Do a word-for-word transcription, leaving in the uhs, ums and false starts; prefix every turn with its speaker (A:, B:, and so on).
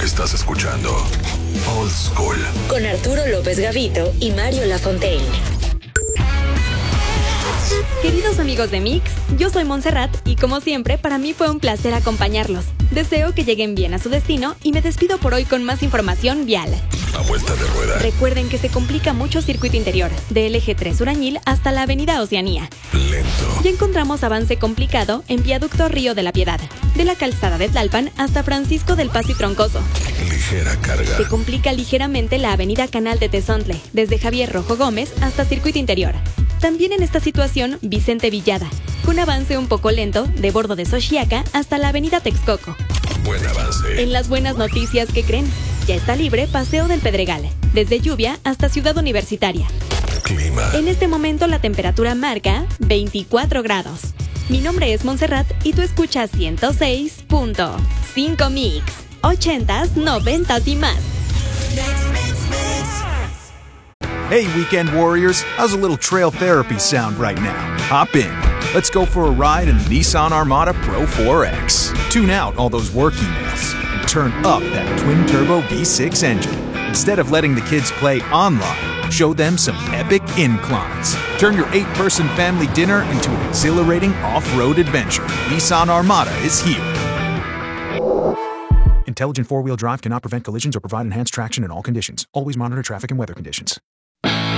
A: Estás escuchando Old School
B: con Arturo López Gavito y Mario Lafontaine.
C: Queridos amigos de Mix, yo soy Montserrat y como siempre, para mí fue un placer acompañarlos. Deseo que lleguen bien a su destino y me despido por hoy con más información vial.
A: A vuelta de rueda.
C: Recuerden que se complica mucho circuito interior, del eje tres Surañil hasta la avenida Oceanía.
A: Lento.
C: Ya encontramos avance complicado en viaducto Río de la Piedad, de la calzada de Tlalpan hasta Francisco del Paz y Troncoso.
A: Ligera carga.
C: Se complica ligeramente la avenida Canal de Tezontle, desde Javier Rojo Gómez hasta circuito interior. También en esta situación, Vicente Villada, con avance un poco lento de Bordo de Xochiaca hasta la avenida Texcoco.
A: Buen avance.
C: En las buenas noticias, ¿qué creen? Ya está libre Paseo del Pedregal, desde Lluvia hasta Ciudad Universitaria.
A: Clima.
C: En este momento la temperatura marca veinticuatro grados. Mi nombre es Montserrat y tú escuchas ciento seis punto cinco Mix. ochentas, noventas y más.
D: Hey, weekend warriors, how's a little trail therapy sound right now? Hop in. Let's go for a ride in the Nissan Armada Pro four X. Tune out all those work emails and turn up that twin-turbo V six engine. Instead of letting the kids play online, show them some epic inclines. Turn your eight-person family dinner into an exhilarating off-road adventure. Nissan Armada is here. Intelligent four-wheel drive cannot prevent collisions or provide enhanced traction in all conditions. Always monitor traffic and weather conditions.